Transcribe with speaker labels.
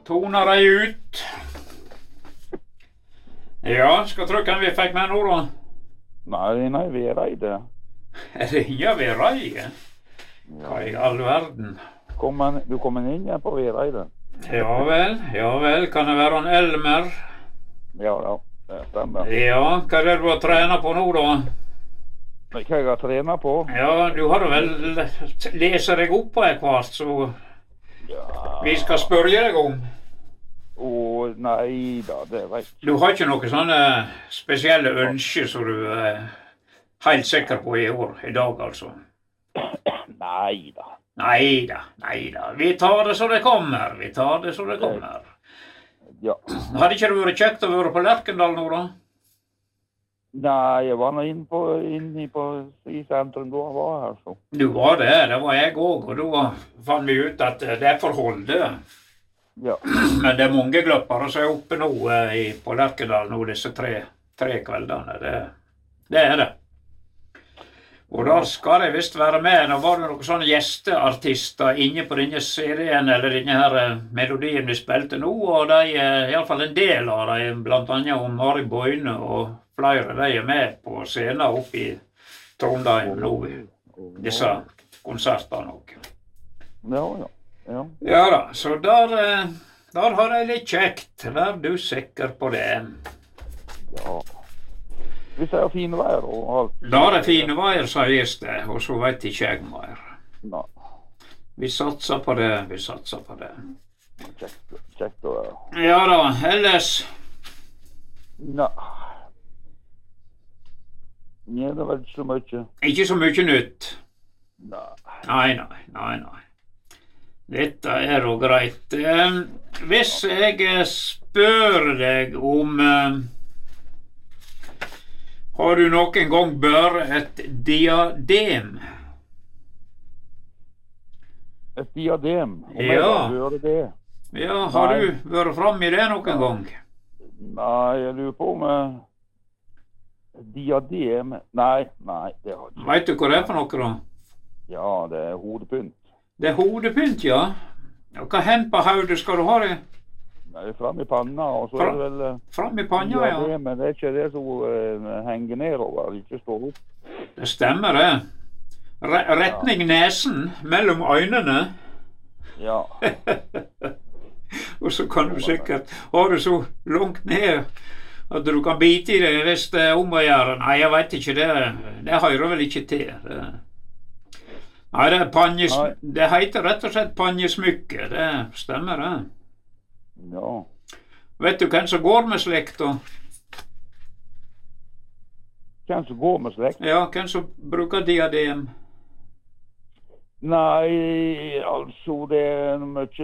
Speaker 1: toner deg ut. Ja, skal trykke vi fikk med nå da?
Speaker 2: Nei, Vereide.
Speaker 1: Rinja Vereide? Hva i all verden?
Speaker 2: Du kommer inn igjen på Vereide?
Speaker 1: Ja vel, kan det være en Elmer?
Speaker 2: Ja, det stemmer.
Speaker 1: Ja, hva er det du har trenet på nå da?
Speaker 2: Hva jeg har trenet på?
Speaker 1: Ja, du har vel lest deg opp på hvert, så vi skal spørre deg om.
Speaker 2: Nei da, det vet jeg.
Speaker 1: Du har ikke noen sånne spesielle ønsker som du er helt sikker på i år, i dag altså?
Speaker 2: Nei da.
Speaker 1: Neida. Vi tar det så det kommer.
Speaker 2: Ja.
Speaker 1: Hadde ikke det vært kjekt å være på Lerkendal nå da?
Speaker 2: Nei, jeg var nå inne i sentrum da jeg var her, så.
Speaker 1: Du var det var jeg også, og da fant vi ut at det er forhold det.
Speaker 2: Ja.
Speaker 1: Men det er mange gløppere som er oppe nå på Lerkendal nå, disse tre kveldene. Det er det. Og da skal det visst være med. Nå var det noen sånne gjesteartister inne på denne serien, eller denne her melodien vi spilte nå, og i alle fall en del av dem, blant annet om Mari Boine og flere, de er med på scenen oppe i Trondheim nå, disse konsertene også.
Speaker 2: Ja.
Speaker 1: Ja da, så der har jeg litt kjekt. Vær du sikker på det.
Speaker 2: Ja. Hvis det er fine veier og alt.
Speaker 1: Da er det fine veier, sa visst det, og så vet ikke jeg mer.
Speaker 2: Nei.
Speaker 1: Vi satser på det.
Speaker 2: Kjekt å være.
Speaker 1: Ja da, ellers?
Speaker 2: Nei. Det er vel ikke så mye.
Speaker 1: Ikke så mye nytt?
Speaker 2: Nei.
Speaker 1: Nei. Dette er jo greit. Hvis jeg spør deg om har du noen gang båret et diadem?
Speaker 2: Et diadem?
Speaker 1: Ja.
Speaker 2: Det?
Speaker 1: Ja, har du vært frem i det noen gang?
Speaker 2: Nei, jeg lurer på om diadem. Nei, det har jeg ikke.
Speaker 1: Vet du hva det er for noe da?
Speaker 2: Ja, det er hodepynt.
Speaker 1: Det er hodepynt, ja. Og hva hen på hodet skal du ha det?
Speaker 2: Nei, fram i panna, og så er det vel
Speaker 1: fram i panna, ja.
Speaker 2: Men det er ikke det som henger nedover, ikke står opp.
Speaker 1: Det stemmer det. Retning nesen mellom øynene.
Speaker 2: Ja.
Speaker 1: Og så kan du sikkert ha det så langt ned at du kan bite i det hvis det er om å gjøre. Nei, jeg vet ikke det. Det hører vel ikke til. Nei, det heter rett og slett panjesmykke. Det stemmer det.
Speaker 2: Ja.
Speaker 1: Vet du hvem som går med slikt da?
Speaker 2: Hvem som går med slikt?
Speaker 1: Ja, hvem som bruker diadem?
Speaker 2: Nei, altså det er mye